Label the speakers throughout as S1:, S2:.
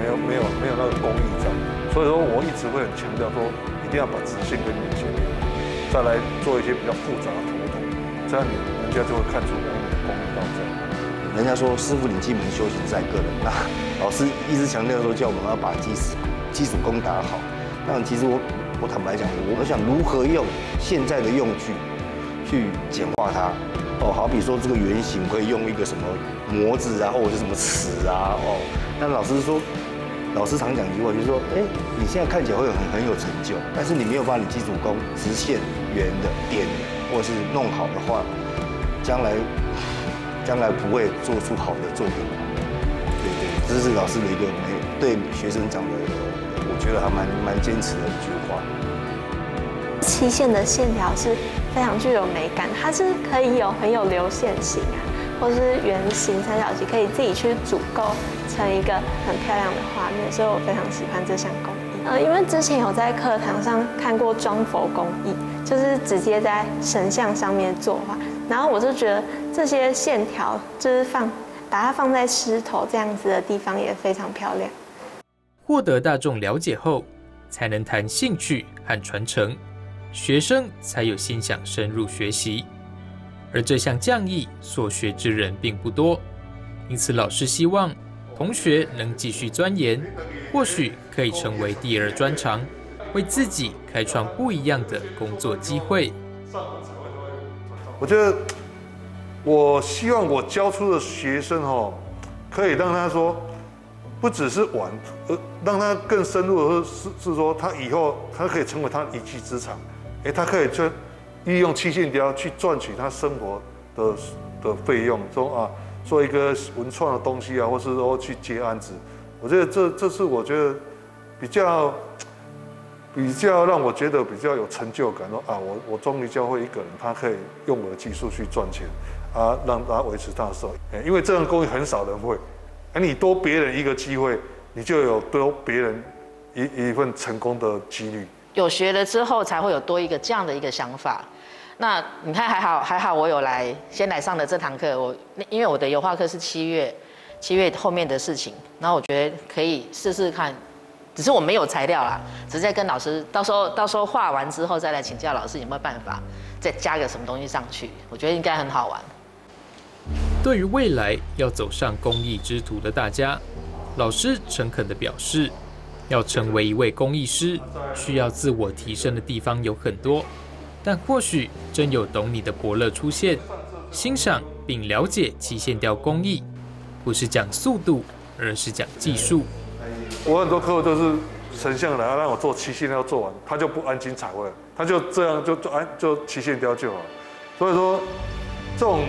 S1: 没有那个工艺在。所以说我一直会很强调说，一定要把直线跟圆线练好，再来做一些比较复杂的图腾，这样人家就会看出你的工艺到在。
S2: 人家说师傅领进门，修行在个人。那老师一直强调说，叫我们要把基础功打好。但其实我坦白讲，我想如何用现在的用具去简化它。好比说这个圆形可以用一个什么模子啊，或者是什么尺啊。那老师常讲一句话，就是说，你现在看起来会很有成就，但是你没有把你基础功直线、圆的、点的，或者是弄好的话，将来不会做出好的作品。对，这是老师的一个对学生讲的，我觉得还蛮坚持的一句话。
S3: 漆线的线条是非常具有美感，它是可以很有流线型啊，或是圆形、三角形，可以自己去组构成一个很漂亮的画面，所以我非常喜欢这项工艺。因为之前有在课堂上看过装佛工艺，就是直接在神像上面作画，然后我就觉得这些线条就是把它放在狮头这样子的地方也非常漂亮。
S4: 获得大众了解后，才能谈兴趣和传承，学生才有心想深入学习。而这项匠艺所学之人并不多，因此老师希望同学能继续钻研，或许可以成为第二专长，为自己开创不一样的工作机会。
S1: 我觉得，我希望我教出的学生可以让他说，不只是玩，让他更深入的是说，他以后他可以成为他一技之长，他可以去利用漆线雕去赚取他生活的费用，做一个文创的东西啊，或是说去接案子。我觉得这是我觉得比较让我觉得比较有成就感，我终于教会一个人，他可以用我的技术去赚钱让他维持他的生活。因为这样工艺很少人会，你多别人一个机会，你就有多别人一份成功的几率。
S5: 有学了之后，才会有多一个这样的一个想法。那你看还好，我有先来上的这堂课。因为我的油画课是7月后面的事情，然后我觉得可以试试看，只是我没有材料啦，只是在跟老师到时候画完之后再来请教老师有没有办法再加个什么东西上去，我觉得应该很好玩。
S4: 对于未来要走上工艺之途的大家，老师诚恳地表示，要成为一位工艺师，需要自我提升的地方有很多，但或许真有懂你的伯乐出现，欣赏并了解漆线雕工艺，不是讲速度，而是讲技术。
S1: 我很多客户都是神像来让我做漆线雕，做完他就不安金彩绘了，他就这样就漆线雕就好。所以说，这种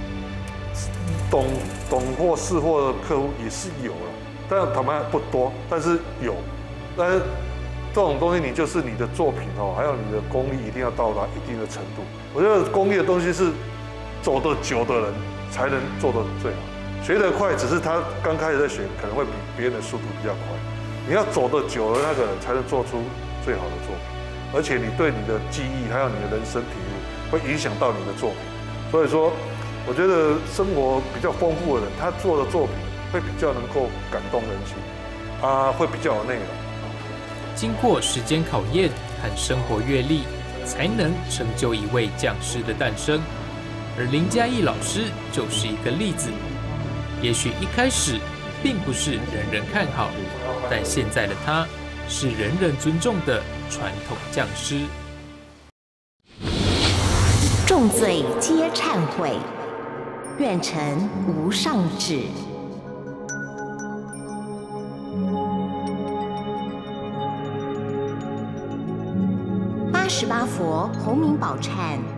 S1: 懂货识货的客户也是有了，但坦白不多，但是有。但是这种东西，你就是你的作品还有你的功力一定要到达一定的程度。我觉得工艺的东西是走得久的人才能做得最好，学得快只是他刚开始在学，可能会比别人的速度比较快。你要走得久的那个人才能做出最好的作品，而且你对你的记忆还有你的人生体悟会影响到你的作品。所以说，我觉得生活比较丰富的人，他做的作品会比较能够感动人心会比较有内容。
S4: 经过时间考验和生活阅历，才能成就一位匠师的诞生。而林嘉义老师就是一个例子。也许一开始并不是人人看好，但现在的他是人人尊重的传统匠师。
S6: 众罪皆忏悔，愿成无上旨。88佛洪名宝忏